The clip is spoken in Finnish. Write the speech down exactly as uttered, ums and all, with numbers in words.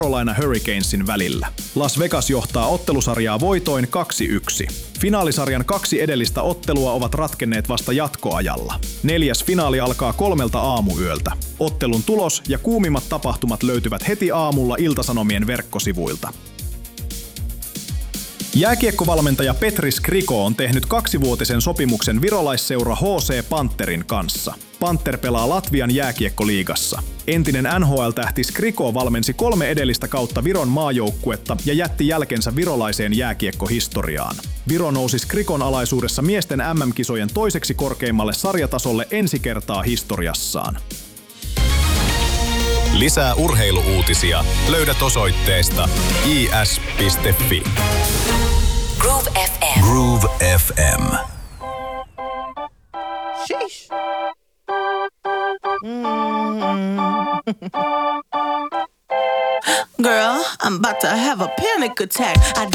Carolina Hurricanesin välillä. Las Vegas johtaa ottelusarjaa voitoin kaksi yksi. Finaalisarjan kaksi edellistä ottelua ovat ratkenneet vasta jatkoajalla. Neljäs finaali alkaa kolmelta aamuyöltä. Ottelun tulos ja kuumimmat tapahtumat löytyvät heti aamulla Ilta-Sanomien verkkosivuilta. Jääkiekkovalmentaja Petri Skriko on tehnyt kaksivuotisen sopimuksen virolaisseura H C Panterin kanssa. Panter pelaa Latvian jääkiekkoliigassa. Entinen N H L-tähti Skriko valmensi kolme edellistä kautta Viron maajoukkuetta ja jätti jälkensä virolaiseen jääkiekkohistoriaan. Viro nousi Skrikon alaisuudessa miesten M M-kisojen toiseksi korkeimmalle sarjatasolle ensi kertaa historiassaan. Lisää urheiluuutisia löydät osoitteesta i s piste f i. Groove F M. Groove F M. Sheesh. Mm. Girl, I'm about to have a panic attack. I